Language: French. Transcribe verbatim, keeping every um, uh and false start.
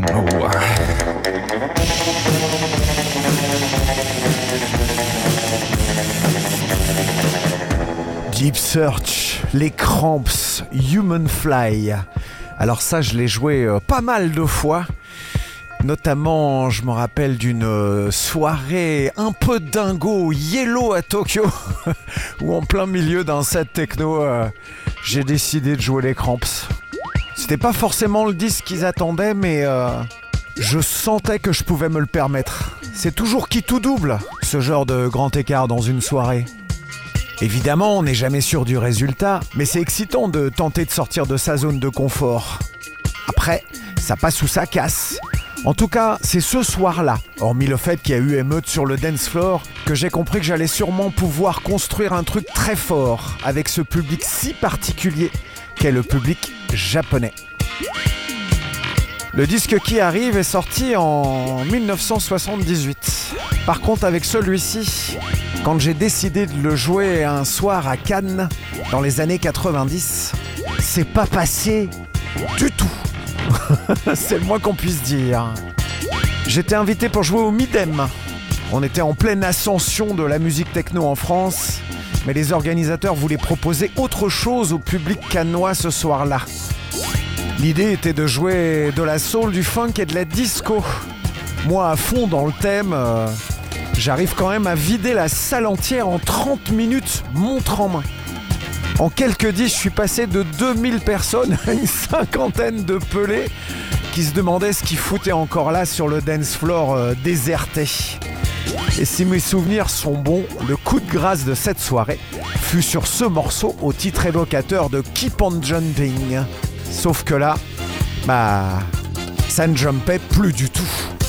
Sumo. Deep Search, les Cramps, Human Fly. Alors ça, je l'ai joué euh, pas mal de fois. Notamment, je me rappelle d'une euh, soirée un peu dingo, yellow à Tokyo, où en plein milieu d'un set techno, euh, j'ai décidé de jouer les Cramps. C'était pas forcément le disque qu'ils attendaient, mais euh, je sentais que je pouvais me le permettre. C'est toujours qui tout double, ce genre de grand écart dans une soirée. Évidemment, on n'est jamais sûr du résultat, mais c'est excitant de tenter de sortir de sa zone de confort. Après, ça passe ou ça casse. En tout cas, c'est ce soir-là, hormis le fait qu'il y a eu émeute sur le dance floor, que j'ai compris que j'allais sûrement pouvoir construire un truc très fort avec ce public si particulier qu'est le public japonais. Le disque qui arrive est sorti en dix-neuf cent soixante-dix-huit. Par contre, avec celui-ci, quand j'ai décidé de le jouer un soir à Cannes, dans les années quatre-vingt-dix, c'est pas passé du tout. C'est le moins qu'on puisse dire. J'étais invité pour jouer au Midem. On était en pleine ascension de la musique techno en France, mais les organisateurs voulaient proposer autre chose au public cannois ce soir-là. L'idée était de jouer de la soul, du funk et de la disco. Moi, à fond dans le thème, euh, j'arrive quand même à vider la salle entière en trente minutes, montre en main. En quelques disques, je suis passé de deux mille personnes à une cinquantaine de pelés qui se demandaient ce qu'ils foutaient encore là sur le dance floor euh, déserté. Et si mes souvenirs sont bons, le coup de grâce de cette soirée fut sur ce morceau au titre évocateur de Keep on Jumping. Sauf que là, bah, ça ne jumpait plus du tout.